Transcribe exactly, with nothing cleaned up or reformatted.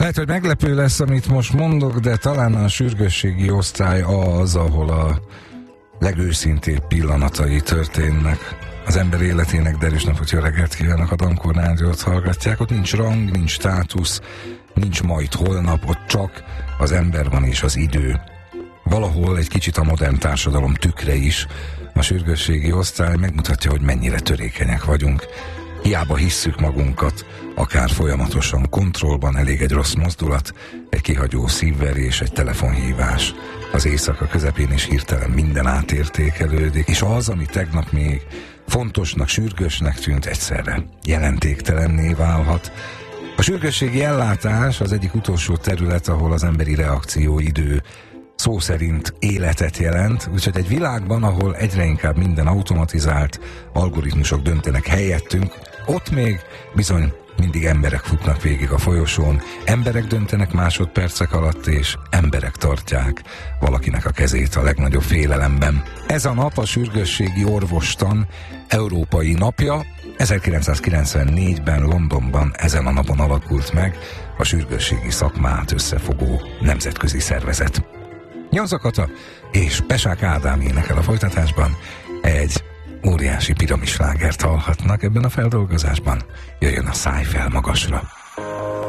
Lehet, hogy meglepő lesz, amit most mondok, de talán a sürgősségi osztály az, ahol a legőszintébb pillanatai történnek az ember életének. Derűs napot, jó reggelt kívánok, a Dankor Rádiót hallgatják. Ott nincs rang, nincs státusz, nincs majd holnap, ott csak az ember van és az idő. Valahol egy kicsit a modern társadalom tükre is. A sürgősségi osztály megmutatja, hogy mennyire törékenyek vagyunk. Hiába hisszük magunkat, akár folyamatosan kontrollban, elég egy rossz mozdulat, egy kihagyó szívverés, egy telefonhívás. Az éjszaka közepén is hirtelen minden átértékelődik, és az, ami tegnap még fontosnak, sürgősnek tűnt, egyszerre jelentéktelenné válhat. A sürgősségi ellátás az egyik utolsó terület, ahol az emberi reakcióidő szó szerint életet jelent, úgyhogy egy világban, ahol egyre inkább minden automatizált, algoritmusok döntenek helyettünk, ott még bizony mindig emberek futnak végig a folyosón, emberek döntenek másodpercek alatt, és emberek tartják valakinek a kezét a legnagyobb félelemben. Ez a nap a sürgősségi orvostan európai napja. ezerkilencszázkilencvennégyben Londonban ezen a napon alakult meg a sürgősségi szakmát összefogó nemzetközi szervezet. Nyomza Kata és Pesák Ádám énekel a folytatásban. Egy óriási piramislágert hallhatnak ebben a feldolgozásban. Jöjjön a Száj fel magasra.